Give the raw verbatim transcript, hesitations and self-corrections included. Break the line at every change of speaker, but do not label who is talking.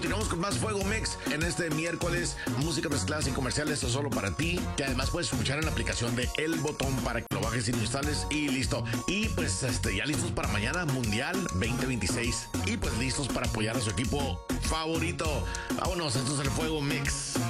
continuamos con más Fuego Mix en este miércoles. Música mezclada sin comerciales, esto solo para ti. Que además puedes escuchar en la aplicación de El Botón para que lo bajes y lo instales. Y listo. Y pues este, ya listos para mañana, Mundial veinte veintiséis. Y pues listos para apoyar a su equipo favorito. Vámonos, esto es el Fuego Mix.